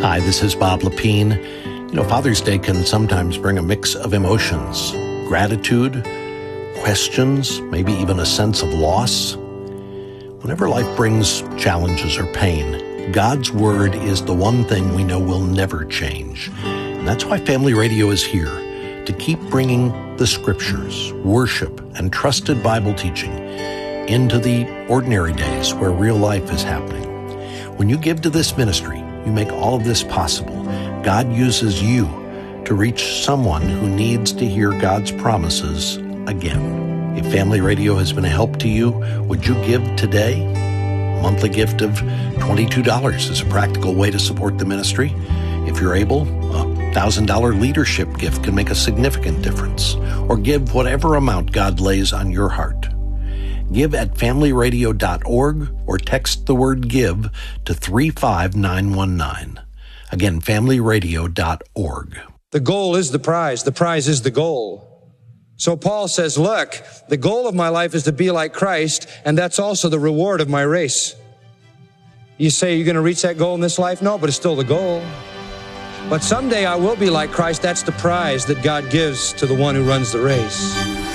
Hi, this is Bob Lepine. Father's Day can sometimes bring a mix of emotions, gratitude, questions, maybe even a sense of loss. Whenever life brings challenges or pain, God's Word is the one thing we know will never change. And that's why Family Radio is here, to keep bringing the Scriptures, worship, and trusted Bible teaching into the ordinary days where real life is happening. When you give to this ministry, you make all of this possible. God uses you to reach someone who needs to hear God's promises again. If Family Radio has been a help to you, would you give today? A monthly gift of $22 is a practical way to support the ministry. If you're able, a $1,000 leadership gift can make a significant difference. Or give whatever amount God lays on your heart. Give at familyradio.org or text the word give to 35919. Again, familyradio.org. The goal is the prize. The prize is the goal. So Paul says, look, the goal of my life is to be like Christ, and that's also the reward of my race. You say, you're going to reach that goal in this life? No, but it's still the goal. But someday I will be like Christ. That's the prize that God gives to the one who runs the race.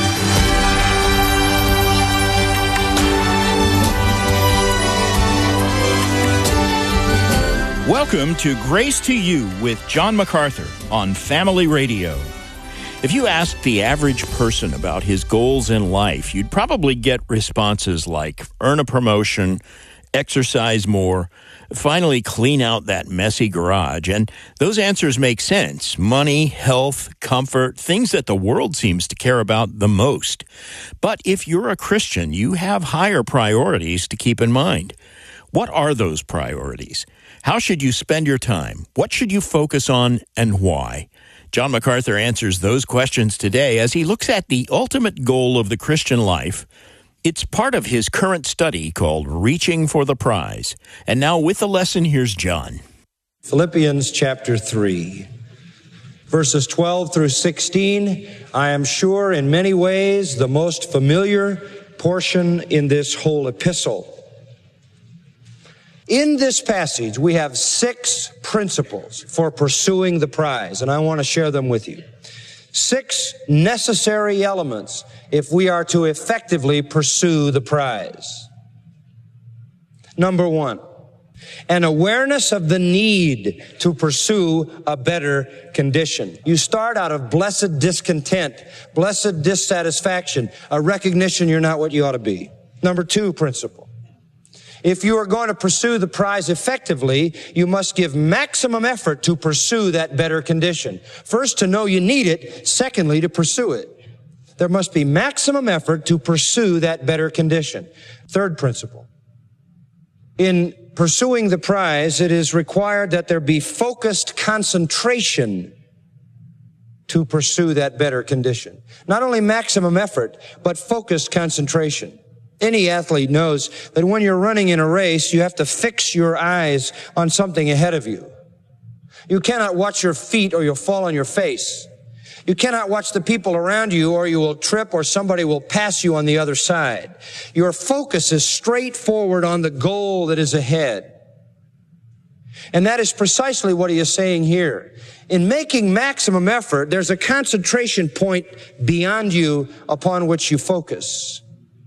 Welcome to Grace to You with John MacArthur on Family Radio. If you asked the average person about his goals in life, you'd probably get responses like earn a promotion, exercise more, finally clean out that messy garage. And those answers make sense. Money, health, comfort, things that the world seems to care about the most. But if you're a Christian, you have higher priorities to keep in mind. What are those priorities? How should you spend your time? What should you focus on and why? John MacArthur answers those questions today as he looks at the ultimate goal of the Christian life. It's part of his current study called Reaching for the Prize. And now with the lesson, here's John. Philippians chapter 3, verses 12 through 16. I am sure in many ways the most familiar portion in this whole epistle. In this passage, we have 6 principles for pursuing the prize, and I want to share them with you. 6 necessary elements if we are to effectively pursue the prize. Number 1, an awareness of the need to pursue a better condition. You start out of blessed discontent, blessed dissatisfaction, a recognition you're not what you ought to be. Number 2 principle. If you are going to pursue the prize effectively, you must give maximum effort to pursue that better condition. First, to know you need it. Secondly, to pursue it. There must be maximum effort to pursue that better condition. Third principle. In pursuing the prize, it is required that there be focused concentration to pursue that better condition. Not only maximum effort, but focused concentration. Any athlete knows that when you're running in a race, you have to fix your eyes on something ahead of you. You cannot watch your feet or you'll fall on your face. You cannot watch the people around you or you will trip or somebody will pass you on the other side. Your focus is straight forward on the goal that is ahead. And that is precisely what he is saying here. In making maximum effort, there's a concentration point beyond you upon which you focus.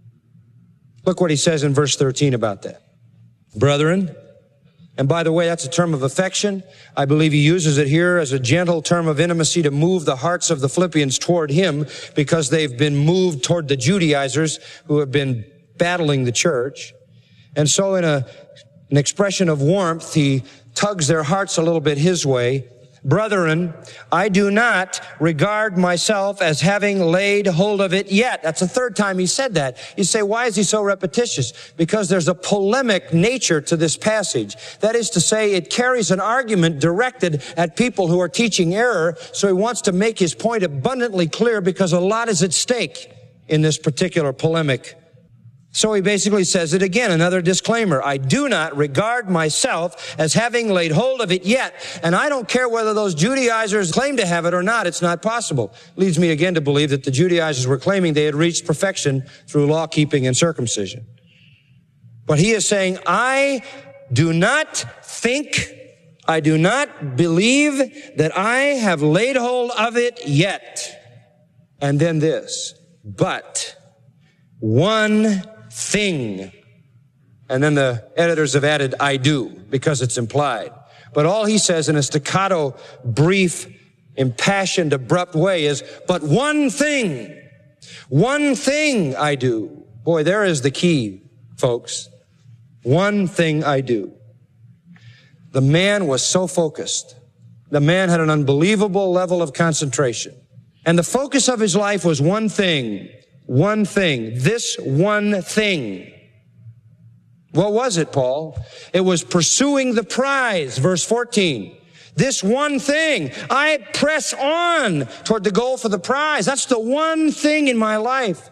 Look what he says in verse 13 about that. Brethren, and by the way, that's a term of affection. I believe he uses it here as a gentle term of intimacy to move the hearts of the Philippians toward him because they've been moved toward the Judaizers who have been battling the church. And so in an expression of warmth, he tugs their hearts a little bit his way. Brethren, I do not regard myself as having laid hold of it yet. That's the third time he said that. You say, why is he so repetitious? Because there's a polemic nature to this passage. That is to say, it carries an argument directed at people who are teaching error. So he wants to make his point abundantly clear because a lot is at stake in this particular polemic. So he basically says it again, another disclaimer. I do not regard myself as having laid hold of it yet, and I don't care whether those Judaizers claim to have it or not. It's not possible. Leads me again to believe that the Judaizers were claiming they had reached perfection through law-keeping and circumcision. But he is saying, I do not think I do not believe that I have laid hold of it yet. And then this, but one thing. And then the editors have added, I do, because it's implied. But all he says in a staccato, brief, impassioned, abrupt way is, but one thing I do. Boy, there is the key, folks. One thing I do. The man was so focused. The man had an unbelievable level of concentration. And the focus of his life was one thing, this one thing. What was it, Paul? It was pursuing the prize, verse 14. This one thing, I press on toward the goal for the prize. That's the one thing in my life.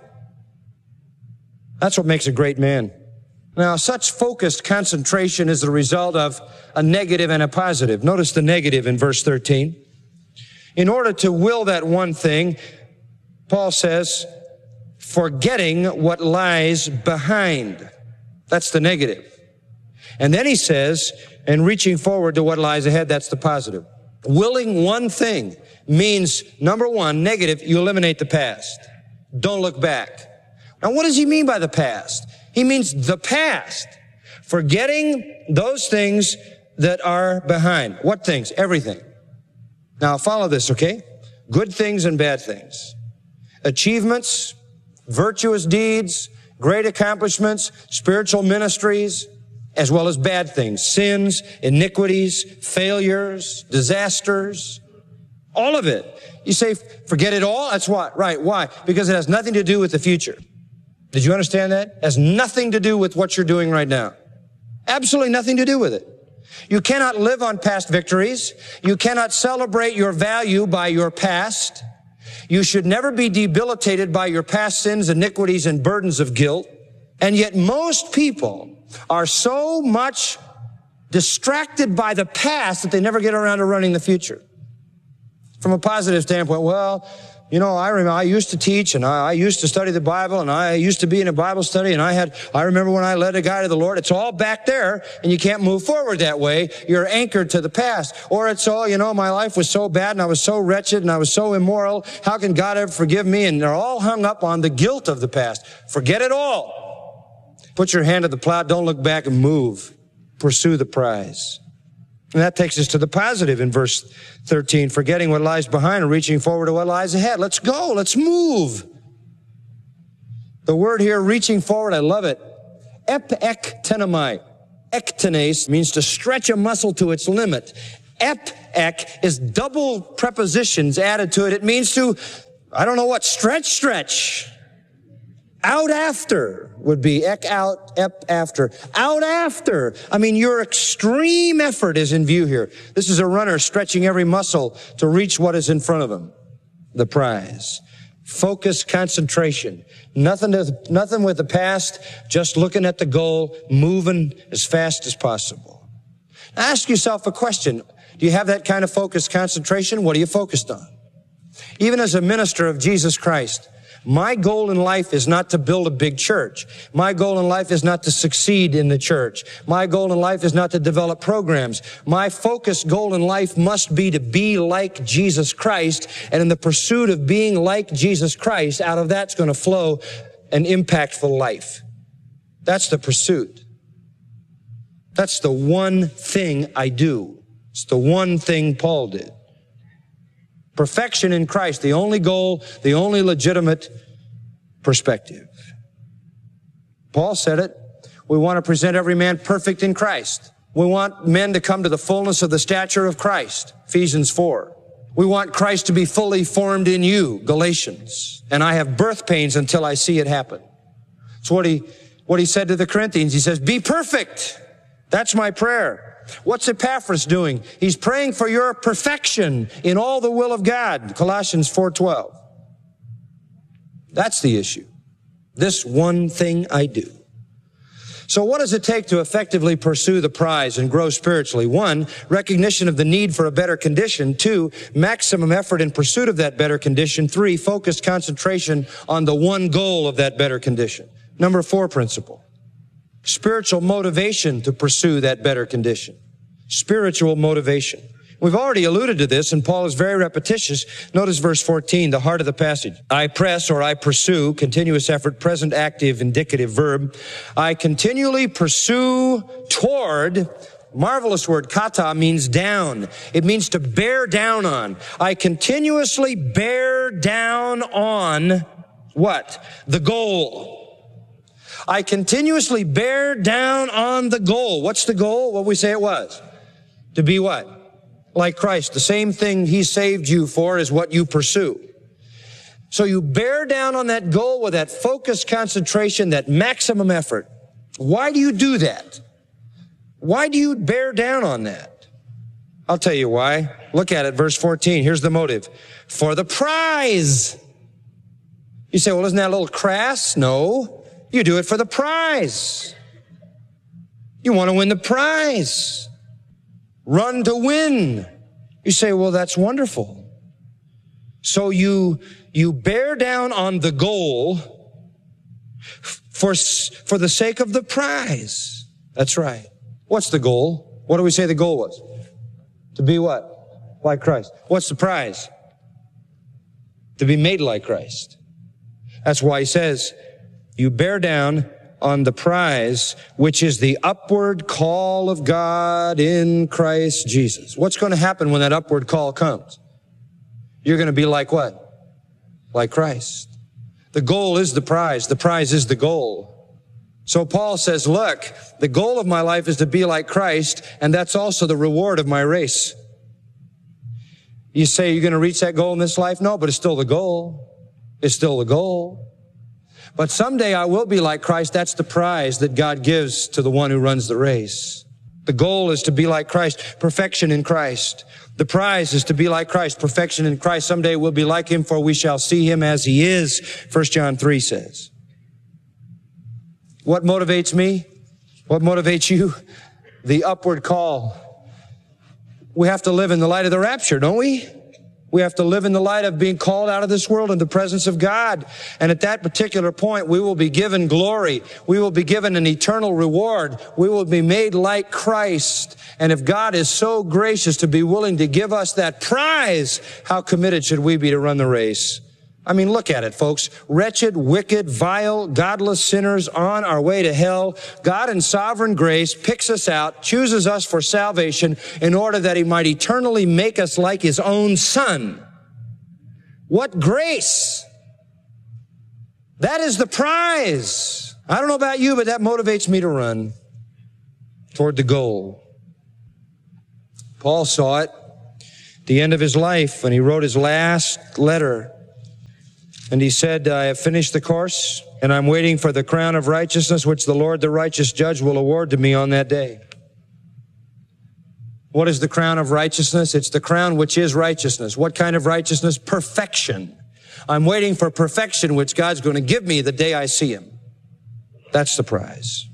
That's what makes a great man. Now, such focused concentration is the result of a negative and a positive. Notice the negative in verse 13. In order to will that one thing, Paul says, forgetting what lies behind. That's the negative. And then he says, and reaching forward to what lies ahead, that's the positive. Willing one thing means, number one, negative, you eliminate the past. Don't look back. Now, what does he mean by the past? He means the past. Forgetting those things that are behind. What things? Everything. Now, follow this, okay? Good things and bad things. Achievements, virtuous deeds, great accomplishments, spiritual ministries, as well as bad things. Sins, iniquities, failures, disasters. All of it. You say, forget it all? That's what? Right. Why? Because it has nothing to do with the future. Did you understand that? It has nothing to do with what you're doing right now. Absolutely nothing to do with it. You cannot live on past victories. You cannot celebrate your value by your past. You should never be debilitated by your past sins, iniquities, and burdens of guilt. And yet most people are so much distracted by the past that they never get around to running the future. From a positive standpoint, well, you know, I remember I used to teach and I used to study the Bible and I used to be in a Bible study and I remember when I led a guy to the Lord. It's all back there and you can't move forward that way. You're anchored to the past. Or it's all, you know, my life was so bad and I was so wretched and I was so immoral. How can God ever forgive me? And they're all hung up on the guilt of the past. Forget it all. Put your hand to the plow. Don't look back and move. Pursue the prize. And that takes us to the positive in verse 13, forgetting what lies behind and reaching forward to what lies ahead. Let's go. Let's move. The word here, reaching forward, I love it. Epektenomai. Ektenes means to stretch a muscle to its limit. Epek is double prepositions added to it. It means to, I don't know what, stretch. Out after would be ek out, ep after. Out after. I mean, your extreme effort is in view here. This is a runner stretching every muscle to reach what is in front of him. The prize. Focus, concentration. Nothing with the past, just looking at the goal, moving as fast as possible. Now ask yourself a question. Do you have that kind of focus, concentration? What are you focused on? Even as a minister of Jesus Christ, my goal in life is not to build a big church. My goal in life is not to succeed in the church. My goal in life is not to develop programs. My focus goal in life must be to be like Jesus Christ. And in the pursuit of being like Jesus Christ, out of that's going to flow an impactful life. That's the pursuit. That's the one thing I do. It's the one thing Paul did. Perfection in Christ, the only goal, the only legitimate perspective. Paul said it. We want to present every man perfect in Christ. We want men to come to the fullness of the stature of Christ. Ephesians 4. We want Christ to be fully formed in you. Galatians. And I have birth pains until I see it happen. It's what he said to the Corinthians. He says, be perfect. That's my prayer. What's Epaphras doing? He's praying for your perfection in all the will of God. Colossians 4:12. That's the issue. This one thing I do. So what does it take to effectively pursue the prize and grow spiritually? 1, recognition of the need for a better condition. 2, maximum effort in pursuit of that better condition. 3, focused concentration on the one goal of that better condition. Number 4 principle. Spiritual motivation to pursue that better condition. Spiritual motivation. We've already alluded to this, and Paul is very repetitious. Notice verse 14, the heart of the passage. I press or I pursue, continuous effort, present active indicative verb. I continually pursue toward, marvelous word, kata means down. It means to bear down on. I continuously bear down on what? The goal. I continuously bear down on the goal. What's the goal? What we say it was? To be what? Like Christ. The same thing he saved you for is what you pursue. So you bear down on that goal with that focused concentration, that maximum effort. Why do you do that? Why do you bear down on that? I'll tell you why. Look at it, verse 14. Here's the motive. For the prize. You say, well, isn't that a little crass? No. You do it for the prize. You want to win the prize. Run to win. You say, well, that's wonderful. So you bear down on the goal for the sake of the prize. That's right. What's the goal? What do we say the goal was? To be what? Like Christ. What's the prize? To be made like Christ. That's why he says, you bear down on the prize, which is the upward call of God in Christ Jesus. What's going to happen when that upward call comes? You're going to be like what? Like Christ. The goal is the prize. The prize is the goal. So Paul says, look, the goal of my life is to be like Christ, and that's also the reward of my race. You say you're going to reach that goal in this life? No, but it's still the goal. It's still the goal. But someday I will be like Christ. That's the prize that God gives to the one who runs the race. The goal is to be like Christ, perfection in Christ. The prize is to be like Christ, perfection in Christ. Someday we'll be like him, for we shall see him as he is, 1 John 3 says. What motivates me? What motivates you? The upward call. We have to live in the light of the rapture, don't we? We have to live in the light of being called out of this world in the presence of God. And at that particular point, we will be given glory. We will be given an eternal reward. We will be made like Christ. And if God is so gracious to be willing to give us that prize, how committed should we be to run the race? I mean, look at it, folks. Wretched, wicked, vile, godless sinners on our way to hell. God in sovereign grace picks us out, chooses us for salvation in order that he might eternally make us like his own son. What grace! That is the prize. I don't know about you, but that motivates me to run toward the goal. Paul saw it at the end of his life when he wrote his last letter. And he said, I have finished the course, and I'm waiting for the crown of righteousness, which the Lord, the righteous judge, will award to me on that day. What is the crown of righteousness? It's the crown which is righteousness. What kind of righteousness? Perfection. I'm waiting for perfection, which God's going to give me the day I see him. That's the prize.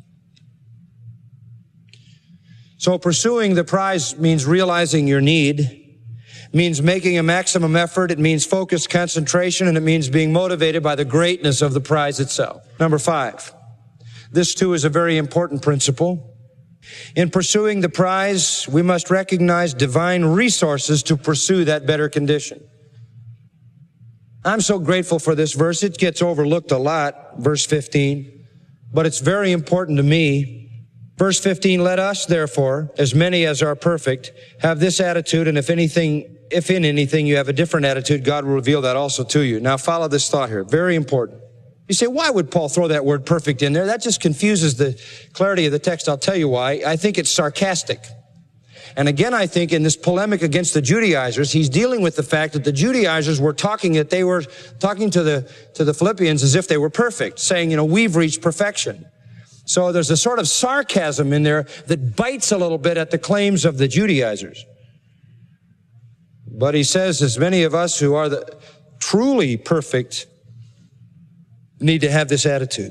So pursuing the prize means realizing your need. Means making a maximum effort. It means focused concentration, and it means being motivated by the greatness of the prize itself. Number 5. This too is a very important principle. In pursuing the prize, we must recognize divine resources to pursue that better condition. I'm so grateful for this verse. It gets overlooked a lot, verse 15, but it's very important to me. Verse 15, let us, therefore, as many as are perfect, have this attitude, and if in anything you have a different attitude, God will reveal that also to you. Now follow this thought here. Very important. You say, why would Paul throw that word perfect in there? That just confuses the clarity of the text. I'll tell you why. I think it's sarcastic. And again, I think in this polemic against the Judaizers, he's dealing with the fact that the Judaizers were talking to the Philippians as if they were perfect, saying, we've reached perfection. So there's a sort of sarcasm in there that bites a little bit at the claims of the Judaizers. But he says, as many of us who are truly perfect need to have this attitude.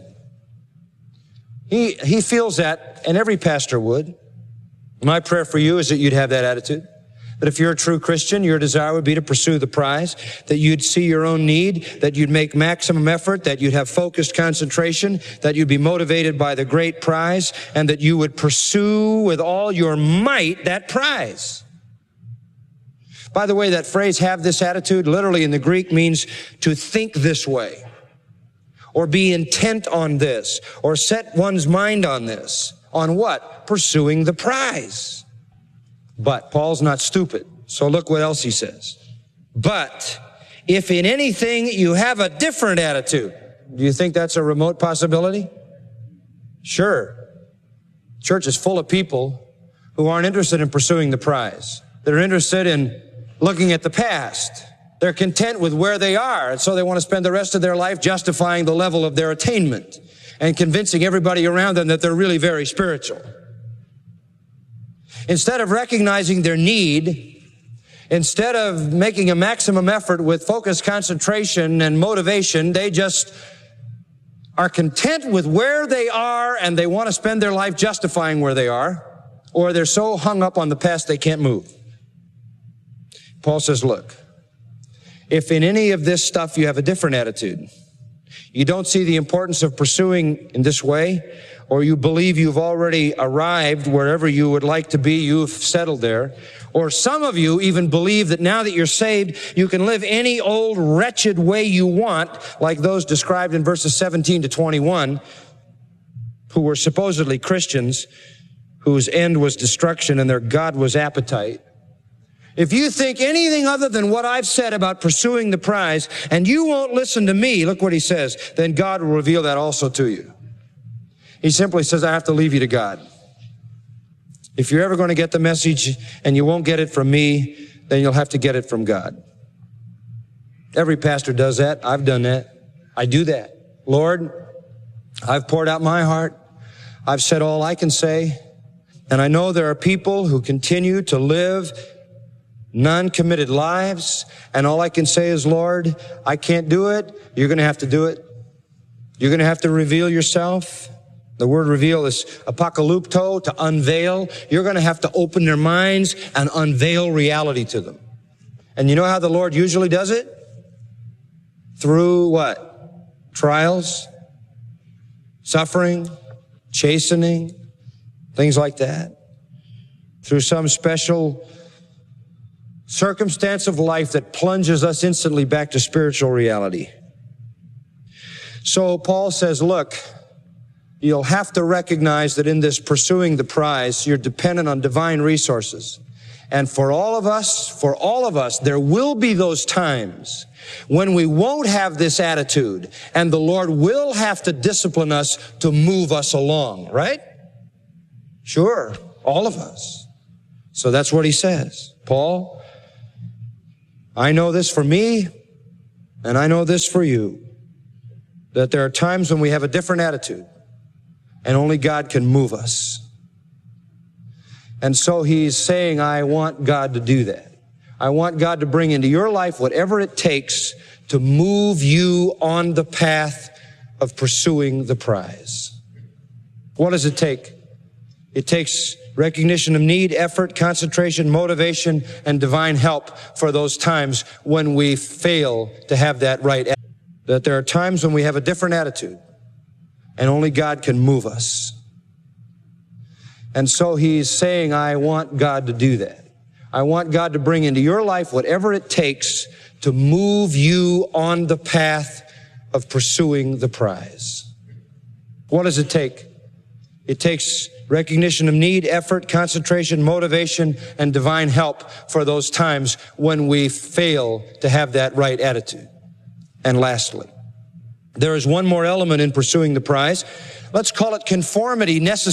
He feels that, and every pastor would. My prayer for you is that you'd have that attitude, That if you're a true Christian, your desire would be to pursue the prize, that you'd see your own need, that you'd make maximum effort, that you'd have focused concentration, that you'd be motivated by the great prize, and that you would pursue with all your might that prize. By the way, that phrase, have this attitude, literally in the Greek means to think this way, or be intent on this, or set one's mind on this. On what? Pursuing the prize. But Paul's not stupid. So look what else he says. But if in anything you have a different attitude, do you think that's a remote possibility? Sure. Church is full of people who aren't interested in pursuing the prize. They're interested in looking at the past. They're content with where they are, and so they want to spend the rest of their life justifying the level of their attainment and convincing everybody around them that they're really very spiritual. Instead of recognizing their need, instead of making a maximum effort with focused concentration and motivation, they just are content with where they are, and they want to spend their life justifying where they are, or they're so hung up on the past they can't move. Paul says, look, if in any of this stuff you have a different attitude, you don't see the importance of pursuing in this way, or you believe you've already arrived wherever you would like to be, you've settled there, or some of you even believe that now that you're saved, you can live any old wretched way you want, like those described in verses 17 to 21, who were supposedly Christians, whose end was destruction and their God was appetite. If you think anything other than what I've said about pursuing the prize, and you won't listen to me, look what he says, then God will reveal that also to you. He simply says, I have to leave you to God. If you're ever going to get the message and you won't get it from me, then you'll have to get it from God. Every pastor does that. I've done that. I do that. Lord, I've poured out my heart. I've said all I can say. And I know there are people who continue to live non-committed lives, and all I can say is, Lord, I can't do it. You're going to have to do it. You're going to have to reveal yourself. The word reveal is apocalypto, to unveil. You're going to have to open their minds and unveil reality to them. And you know how the Lord usually does it? Through what? Trials, suffering, chastening, things like that. Through some special circumstance of life that plunges us instantly back to spiritual reality. So Paul says, look, you'll have to recognize that in this pursuing the prize, you're dependent on divine resources. And for all of us, there will be those times when we won't have this attitude, and the Lord will have to discipline us to move us along, right? Sure, all of us. So that's what he says. Paul, I know this for me, and I know this for you, that there are times when we have a different attitude, and only God can move us. And so he's saying, I want God to do that. I want God to bring into your life whatever it takes to move you on the path of pursuing the prize. What does it take? It takes recognition of need, effort, concentration, motivation, and divine help for those times when we fail to have that right attitude. That there are times when we have a different attitude, and only God can move us. And so he's saying, I want God to do that. I want God to bring into your life whatever it takes to move you on the path of pursuing the prize. What does it take? It takes recognition of need, effort, concentration, motivation, and divine help for those times when we fail to have that right attitude. And lastly, there is one more element in pursuing the prize. Let's call it conformity necessary